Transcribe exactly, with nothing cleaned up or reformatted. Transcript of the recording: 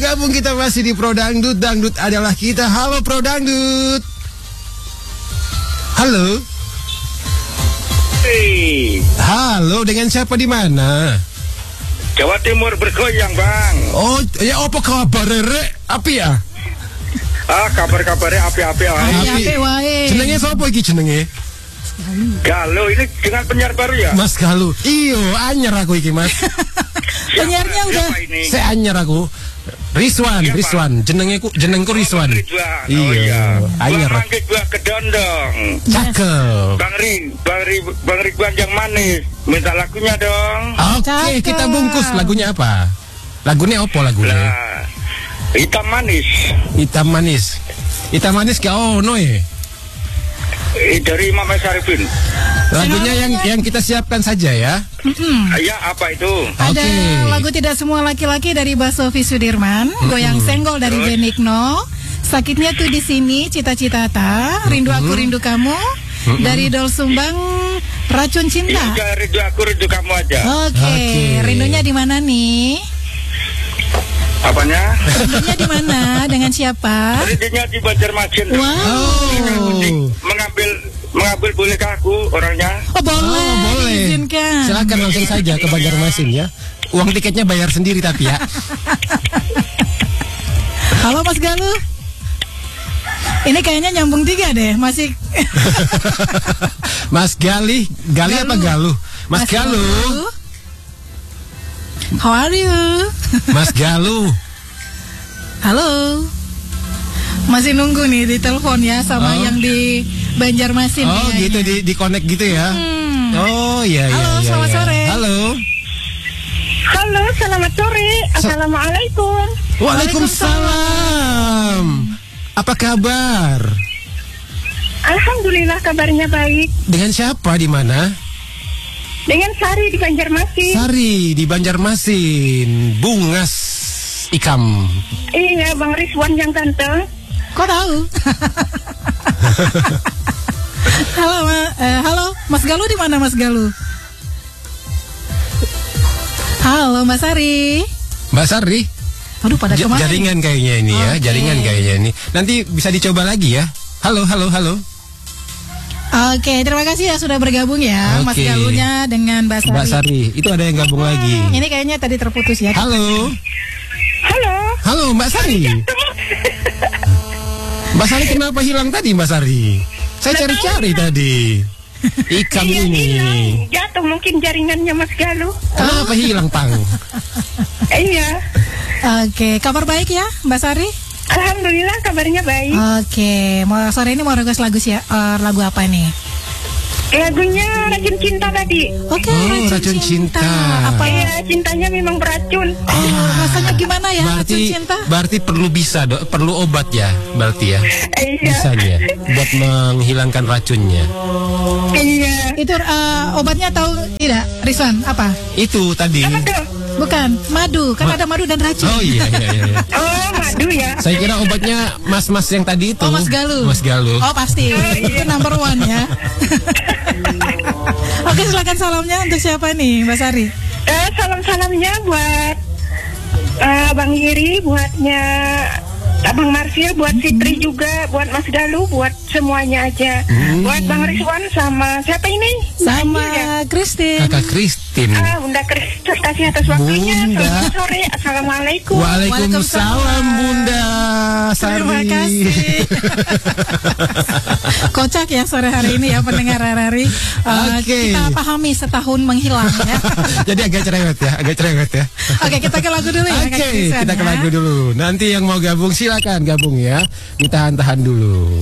bergabung, kita masih di Pro Dangdut. Dangdut adalah kita. Halo Pro Dangdut. Halo. Hey. Halo, dengan siapa di mana? Jawa Timur bergoyang, Bang. Oh, ya apa kabar, Rek? Api ya? Ah, kabar-kabarnya api-api wae. Api wae. Jenenge sapa iki jenenge? Galuh, ini dengan penyiar baru ya? Mas Galuh. Iyo, anyar aku iki, Mas. Penyiarnya udah. Saya anyar aku. Rizwan, Siapa? Rizwan. Jenengku jenengku Rizwan. Rizwan. Iya. Oh, iya. Anyar. Gua manggil gua kedondong. Cakep. Bang Ri, Bang Ri, Bang Ridwan yang manis. Minta lagunya dong. Oke, Cakep. kita bungkus. Lagunya apa? Lagunya apa lagunya? Nah, hitam manis. Hitam manis. Hitam manis gak ono ya? Eh, dari Imam Syarifin. Lagunya yang yang kita siapkan saja ya. Mm-mm. Ya, apa itu? Ada Oke. lagu Tidak Semua Laki-laki dari Basofi Sudirman, Goyang Senggol dari Terus? Benigno, Sakitnya Tuh di Sini, Cita-Cita Ta, Rindu Aku Rindu Kamu, dari Dol Sumbang, Racun Ini Cinta. udah rindu aku rindu kamu aja. Oke, Oke. rindunya di mana nih? Apanya? Rindunya di mana? Dengan siapa? Rindunya di Banjarmasin. Wow. Oh. Mengambil mengambil bolehkah aku orangnya? Oh, boleh, Oh, boleh. diizinkan. Silakan langsung saja ke Banjarmasin ya. Uang tiketnya bayar sendiri tapi ya. Halo Mas Galuh. Ini kayaknya nyambung tiga deh, masih. Mas Gali, Gali apa Galuh? Mas, Galuh. How are you? Mas Galuh. Halo. Masih nunggu nih di telepon ya sama Oh. yang di Banjarmasin. Oh kayaknya. gitu di di connect gitu ya. Hmm. Oh iya iya. Halo, iya, selamat iya. sore. Halo. Halo, selamat sore. Assalamualaikum. Waalaikumsalam. Apa kabar? Alhamdulillah kabarnya baik. Dengan siapa di mana? Dengan Sari di Banjarmasin. Sari di Banjarmasin. Bungas Ikam. Iya, Bang Rizwan yang ganteng. Kok tahu? Halo, Ma- eh, halo, Mas Galuh di mana Mas Galuh? Halo, Mbak Sari. Mbak Sari. Aduh, pada Ja- kemana? jaringan kayaknya ini ya, Oke. jaringan kayaknya ini. Nanti bisa dicoba lagi ya. Halo, halo, halo. Oke, terima kasih ya sudah bergabung ya, Mas Oke. Galuhnya dengan Mbak Sari. Mbak Sari, itu ada yang gabung lagi. Ini kayaknya tadi terputus ya. Halo. Halo. Halo Mbak Sari. Mbak Sari kenapa hilang tadi Mbak Sari? Saya cari-cari tadi. Ikam Iya, ini. hilang. Jatuh mungkin jaringannya Mas Galuh. Kenapa hilang Pang? Iya. Oke, kabar baik ya, Mbak Sari? Alhamdulillah kabarnya baik. Oke, mau sore ini mau request lagu sih, uh, lagu apa nih? Lagunya Racun Cinta tadi. Oke, Oh, Racun Cinta. Apa ya? Iya, cintanya memang beracun. Aduh, rasanya gimana ya, Berarti Racun Cinta? berarti perlu bisa dok, perlu obat ya, berarti ya. Iya. Bisanya buat menghilangkan racunnya. Iya. Itu uh, obatnya tahu tidak, Rizwan? Apa? Itu tadi. Apa tuh? Bukan, madu. Kan Ma- ada madu dan racun. Oh iya iya iya. iya. Oh, madu ya. Saya kira obatnya mas-mas yang tadi itu. Oh, Mas Galuh. Mas Galuh. Oh, pasti. Itu number one ya. Oke, silakan salamnya untuk siapa nih, Mbak Sari? Eh, salam-salamnya buat eh, Bang Giri, buatnya Abang Marsil, buat Fitri juga, buat Mas Galuh, buat semuanya aja. Buat Bang Rizwan sama siapa ini? Sama Mbak Anjir ya? Christine. Kakak Christine. Ah, Bunda Kris, terima kasih atas waktunya. Bunda. Selamat sore. Assalamualaikum. Waalaikumsalam Bunda Sari. Terima kasih. Kocak ya sore hari ini ya pendengar hari-hari. Uh, Oke. Kita pahami setahun menghilang ya. Jadi agak cerewet ya, agak cerewet ya. Oke, kita ke lagu dulu ya. Oke, Kak Christian, kita ke ya. lagu dulu. Nanti yang mau gabung silakan gabung ya. Ditahan-tahan dulu.